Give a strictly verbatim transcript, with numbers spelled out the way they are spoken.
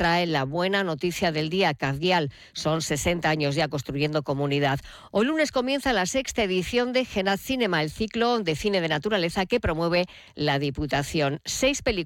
trae la buena noticia del día. Cazguial son sesenta años ya construyendo comunidad. Hoy lunes comienza la sexta edición de Genat Cinema, el ciclo de cine de naturaleza que promueve la Diputación. Seis películas